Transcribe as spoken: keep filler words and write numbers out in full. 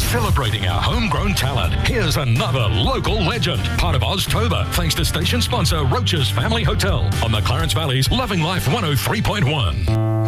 Celebrating our homegrown talent, here's another local legend. Part of Oztober, thanks to station sponsor Roach's Family Hotel on the Clarence Valley's Loving Life one oh three point one.